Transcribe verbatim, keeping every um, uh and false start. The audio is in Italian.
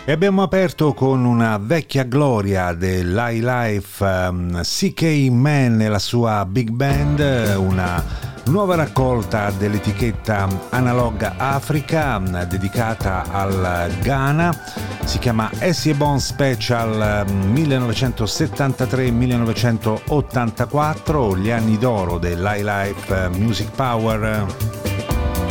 E abbiamo aperto con una vecchia gloria dell'highlife, um, C K Man e la sua big band, una nuova raccolta dell'etichetta Analog Africa dedicata al Ghana. Si chiama Esiebon Special millenovecentosettantatré millenovecentoottantaquattro, gli anni d'oro dell'highlife Music Power.